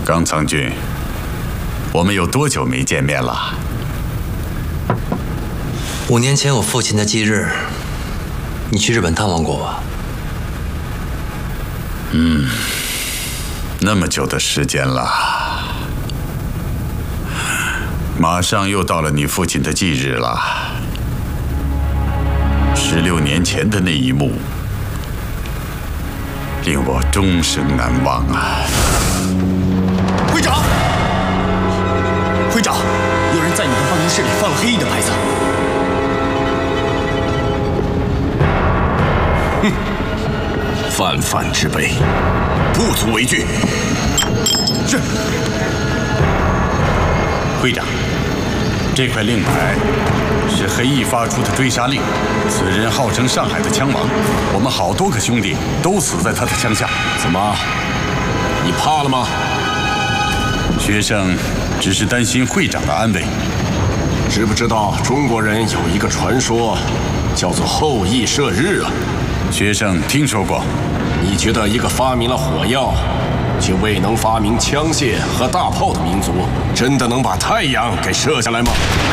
冈藏君，我们有多久没见面了 ？5年前我父亲的忌日，你去日本探望过吧？ 那么久的时间了，马上又到了你父亲的忌日了。16年前的那一幕，令我终生难忘啊！ 会长，会长，有人在你的办公室里放了黑衣的牌子。 哼，泛泛之辈，不足为惧。 是。 会长，这块令牌是黑翼发出的追杀令，此人号称上海的枪王，我们好多个兄弟都死在他的枪下。 怎么，你怕了吗？ 学生只是担心会长的安危。 知不知道中国人有一个传说，叫做后羿射日啊？ 学生听说过。 你觉得一个发明了火药，却未能发明枪械和大炮的民族，真的能把太阳给射下来吗？